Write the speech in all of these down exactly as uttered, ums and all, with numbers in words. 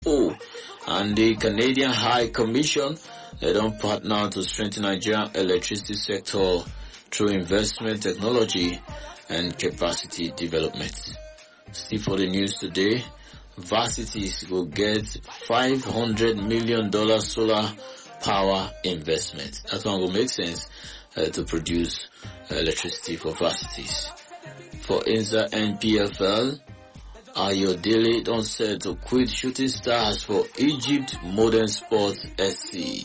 O and the Canadian High Commission, they don't partner to strengthen Nigerian electricity sector through investment, technology, and capacity development. Still for the news today, Varsities will get five hundred million dollars solar power investment. That one will make sense uh, to produce uh, electricity for Varsities. For Inza N P F L, Ayodele don't set to quit Shooting Stars for Egypt Modern Sports S C.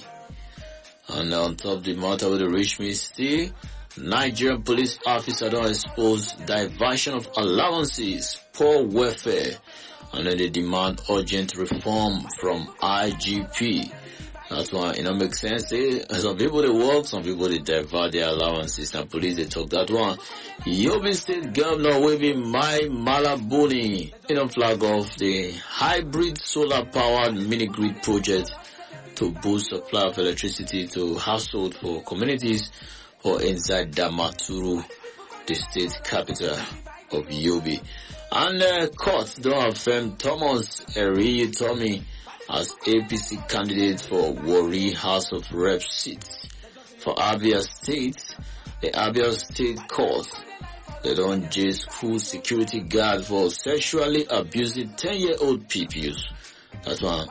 And on top of the matter with the rich still, Nigerian police officer don't expose diversion of allowances, poor welfare, and then they demand urgent reform from I G P. That's why it don't make sense. They, some people they work, some people they divert their allowances, and police they talk that one. Yobe State Governor will be my Malabuni, you know, flag off the hybrid solar powered mini grid project to boost supply of electricity to households for communities for inside Damaturu, the state capital of Yobe. And uh, court don't affirm Thomas Eriyi Tommy as A P C candidate for Warri House of Reps seats. For Abia State, the Abia State Court, they don't jail school security guard for sexually abusing ten-year-old pupils. That's one,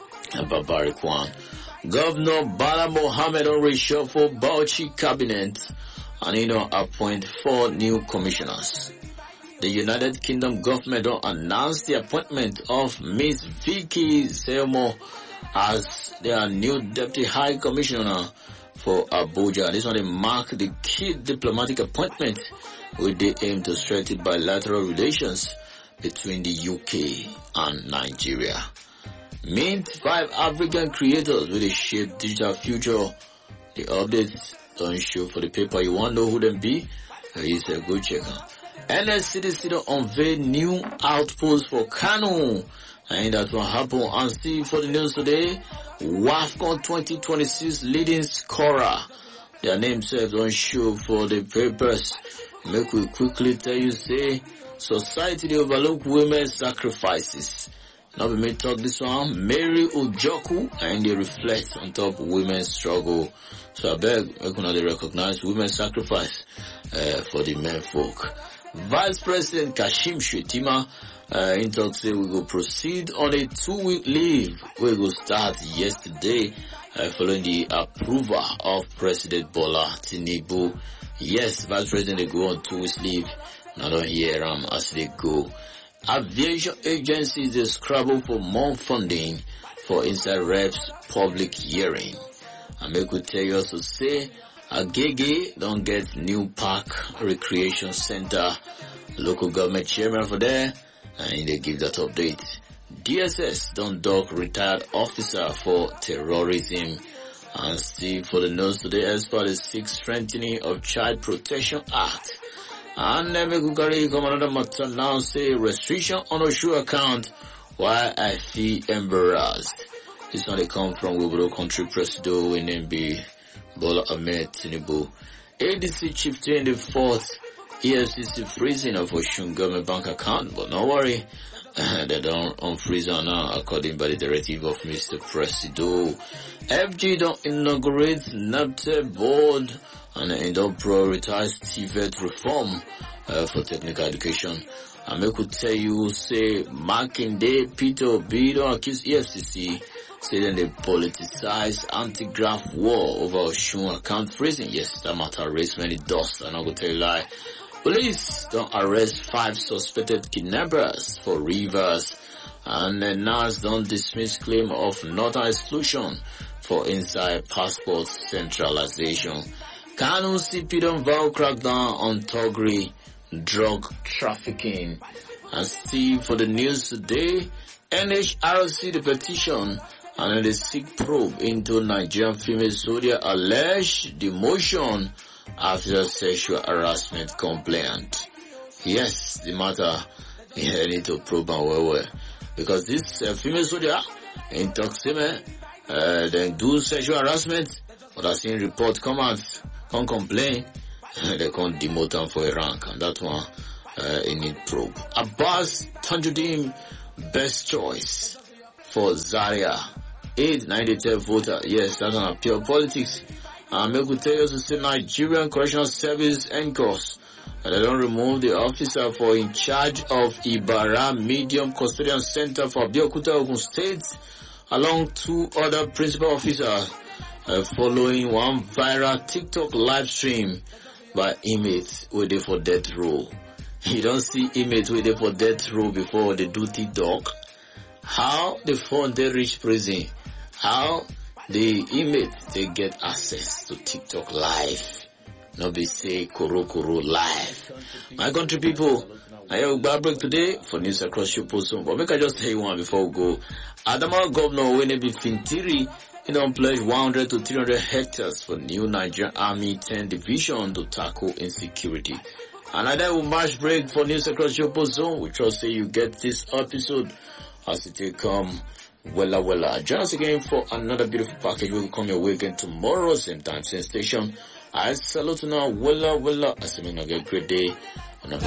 a barbaric one. Governor Bala Mohammed on reshuffle Bauchi cabinet and you know appoint four new commissioners. The United Kingdom government don't announce the appointment of Miss Vicky Selmo as their new deputy high commissioner for Abuja. This one they mark the key diplomatic appointment with the aim to strengthen bilateral relations between the U K and Nigeria. Mint five African creators will shape digital future. The updates don't show for the paper. You want to know who them be? Here's a good checker. N S C D C don't unveil new outpost for Kano. And that's what happened. And see for the news today, WAFCON twenty twenty-six leading scorer. Their names don't show for the papers. Make we quickly tell you, say, society they overlook women's sacrifices. Now we may talk this one, Mary Ojoku, and they reflect on top women's struggle. So I beg, we can only recognize women's sacrifice uh, for the men folk. Vice President Kashim Shettima uh, in talk say we will proceed on a two-week leave. We will start yesterday uh, following the approval of President Bola Tinubu. Yes, Vice President they go on two weeks leave. Now don't hear them um, as they go. Aviation agencies they scrabble for more funding for inside reps public hearing. I make we tell you also say Agege don't get new park recreation center. Local government chairman for there and they give that update. D S S don't dock retired officer for terrorism. And still for the news today as far as sixth strengthening of Child Protection Act. And then we could carry come another matter now say restriction on a shoe account. Why I feel embarrassed. This one they come from Wibro country president in N B Bola Ahmed Tinubu. A D C chief in the fourth E F C C freezing of Osun government bank account, but no worry. They don't unfreeze on now according by the directive of Mister Presido. F G don't inaugurate NABTE board and they don't prioritize T V E T reform uh, for technical education. And I could tell you, say, Makinde, Peter Obi don't accuse E F C C, say that they politicize anti-graft war over Osun account freezing. Yes, that matter raised many dust, and I'm going to tell you a lie. Police don't arrest five suspected kidnappers for Rivers, and the N A S don't dismiss claim of northern exclusion for inside passport centralization. Kano C P don't vow crackdown on Togri drug trafficking. And still for the news today, N H R C the petition and the seek probe into Nigerian female soldier alleged demotion after sexual harassment complaint. Yes, the matter yeah, need to probe and well well. Because this uh, female soldier in Toxime uh, then do sexual harassment, but I seen report come out, can't complain, they can't demote them for a rank, and that one uh, it need probe. Abbas Tanjuddin best choice for Zaria. eight ninety-ten voter. Yes, that's on pure politics. And make we tell you to say Nigerian Correctional Service N C O S. And they don't remove the officer for in charge of Ibara Medium Custodian Center for Abeokuta, Ogun State, along two other principal officers, uh, following one viral TikTok live stream by inmates waiting for death row. You don't see inmates waiting for death row before they do TikTok. How the phone they reach prison? How the inmates they get access to TikTok live? No be say Kuro Kuro live. My country people, I have a break today for news across your post. But make I just tell you one before we go. Adamawa Governor Wenebi Fintiri, you know, pledged one hundred to three hundred hectares for new Nigerian Army ten Division to tackle insecurity. And I will march break for news across your post zone. We trust that you get this episode as it will come. Wella wella. Join us again for another beautiful package. We will come your way again tomorrow, same time, same station. I salute now. Wella wella. I say, make a great day.